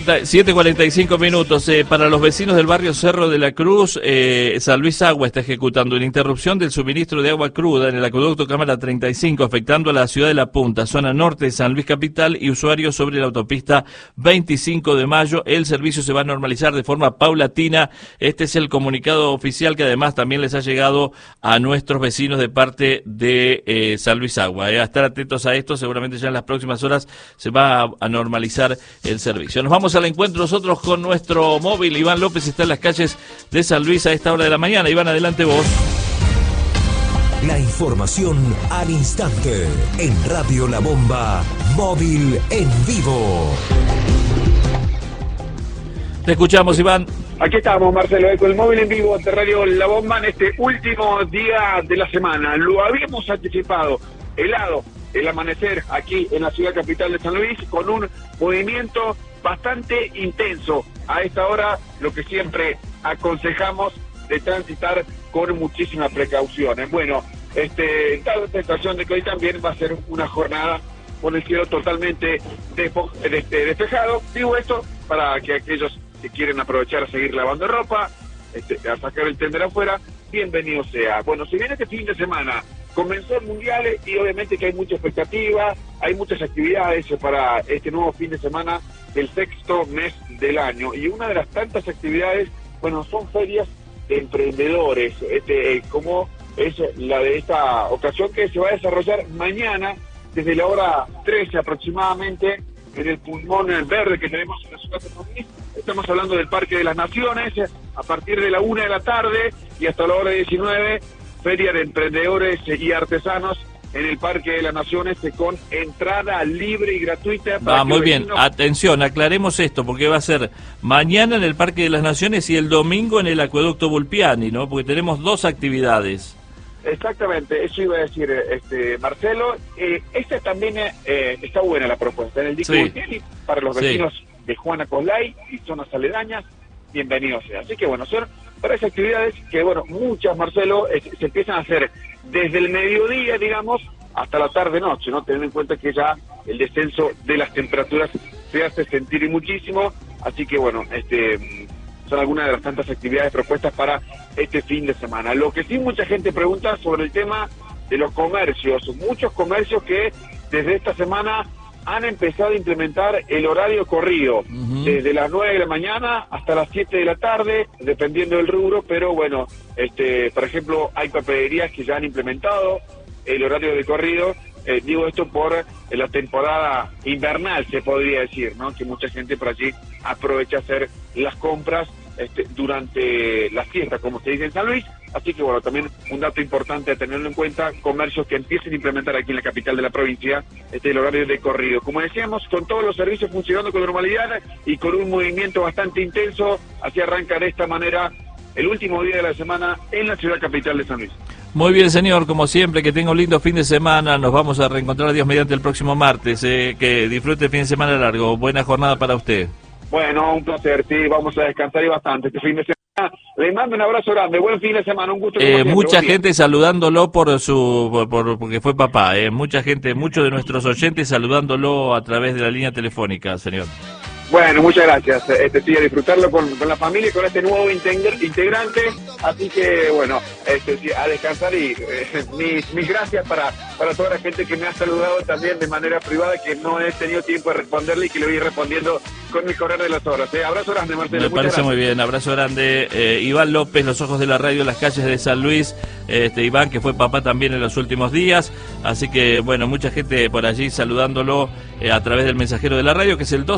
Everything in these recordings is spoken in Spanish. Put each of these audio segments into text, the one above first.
7:45 minutos. Para los vecinos del barrio Cerro de la Cruz, San Luis Agua está ejecutando una interrupción del suministro de agua cruda en el acueducto Cámara 35, afectando a la ciudad de La Punta, zona norte de San Luis Capital y usuarios sobre la autopista 25 de Mayo. El servicio se va a normalizar de forma paulatina. Este es el comunicado oficial que además también les ha llegado a nuestros vecinos de parte de San Luis Agua. A estar atentos a esto, seguramente ya en las próximas horas se va a normalizar el servicio. Nos vamos al encuentro nosotros con nuestro móvil. Iván López está en las calles de San Luis a esta hora de la mañana. Iván, adelante vos. La información al instante en Radio La Bomba, móvil en vivo. Te escuchamos, Iván. Aquí estamos, Marcelo, con el móvil en vivo de Radio La Bomba en este último día de la semana. Lo habíamos anticipado, helado el amanecer aquí en la ciudad capital de San Luis, con un movimiento bastante intenso. A esta hora, lo que siempre aconsejamos de transitar con muchísimas precauciones. Bueno, tal la sensación de que hoy también va a ser una jornada con el cielo totalmente despejado. Digo esto para que aquellos que quieren aprovechar a seguir lavando ropa, a sacar el tender afuera, bienvenido sea. Bueno, si bien este fin de semana comenzó el Mundial y obviamente que hay mucha expectativa, hay muchas actividades para este nuevo fin de semana del sexto mes del año, y una de las tantas actividades, bueno, son ferias de emprendedores, como es la de esta ocasión, que se va a desarrollar mañana desde la hora 13 aproximadamente en el pulmón verde que tenemos en la ciudad de San Luis. Estamos hablando del Parque de las Naciones, a partir de la 1 de la tarde y hasta la hora 19, feria de emprendedores y artesanos en el Parque de las Naciones, con entrada libre y gratuita. Muy bien, atención, aclaremos esto, porque va a ser mañana en el Parque de las Naciones y el domingo en el Acueducto Vulpiani, ¿no? Porque tenemos dos actividades. Exactamente, eso iba a decir Marcelo. Esta también está buena la propuesta. En el Dico Vulpiani, para los vecinos de Juana Coslay y zonas aledañas, bienvenidos sea. Así que bueno, son para esas actividades que, bueno, muchas, Marcelo, se empiezan a hacer desde el mediodía, digamos, hasta la tarde-noche, ¿no? Teniendo en cuenta que ya el descenso de las temperaturas se hace sentir muchísimo. Así que bueno, son algunas de las tantas actividades propuestas para este fin de semana. Lo que sí mucha gente pregunta sobre el tema de los comercios. Muchos comercios que desde esta semana han empezado a implementar el horario corrido, desde las 9 de la mañana hasta las 7 de la tarde, dependiendo del rubro, pero bueno, por ejemplo, hay papelerías que ya han implementado el horario de corrido. Digo esto por la temporada invernal, se podría decir, ¿no? Que mucha gente por allí aprovecha a hacer las compras durante la fiesta, como se dice en San Luis. Así que bueno, también un dato importante a tenerlo en cuenta, comercios que empiecen a implementar aquí en la capital de la provincia el horario de corrido. Como decíamos, con todos los servicios funcionando con normalidad y con un movimiento bastante intenso, así arranca de esta manera el último día de la semana en la ciudad capital de San Luis. Muy bien, señor, como siempre, que tenga un lindo fin de semana. Nos vamos a reencontrar, Dios mediante, el próximo martes. Que disfrute el fin de semana largo. Buena jornada para usted. Bueno, un placer, sí, vamos a descansar y bastante este fin de semana. Le mando un abrazo grande, buen fin de semana, un gusto. Mucha gente saludándolo porque fue papá. Mucha gente, muchos de nuestros oyentes saludándolo a través de la línea telefónica, señor. Bueno, muchas gracias. Sí, a disfrutarlo con la familia y con este nuevo integrante. Así que, bueno, sí, a descansar y mis gracias para toda la gente que me ha saludado también de manera privada, que no he tenido tiempo de responderle y que le voy respondiendo con mi correr de las horas. Abrazo grande, Marcelo. Me parece muy bien, abrazo grande. Iván López, los ojos de la radio, las calles de San Luis. Iván, que fue papá también en los últimos días. Así que, bueno, mucha gente por allí saludándolo a través del mensajero de la radio, que es el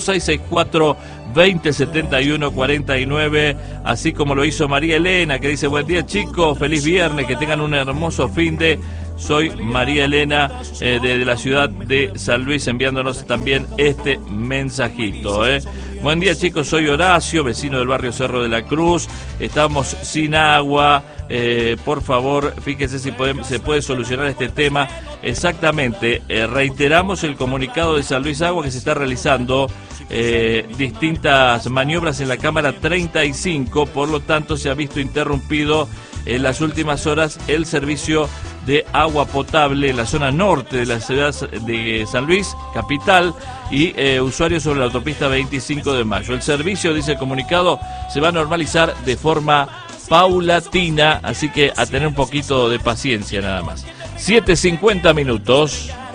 2664-2071-49, así como lo hizo María Elena, que dice: buen día, chicos, feliz viernes, que tengan un hermoso fin de... Soy María Elena, de la ciudad de San Luis, enviándonos también este mensajito. Buen día, chicos, soy Horacio, vecino del barrio Cerro de la Cruz. Estamos sin agua. Por favor, fíjense si se puede solucionar este tema. Exactamente, reiteramos el comunicado de San Luis Agua, que se está realizando distintas maniobras en la cámara 35, por lo tanto se ha visto interrumpido en las últimas horas el servicio de agua potable en la zona norte de la ciudad de San Luis, capital, y usuarios sobre la autopista 25 de mayo. El servicio, dice el comunicado, se va a normalizar de forma paulatina, así que a tener un poquito de paciencia nada más. 7:50 minutos.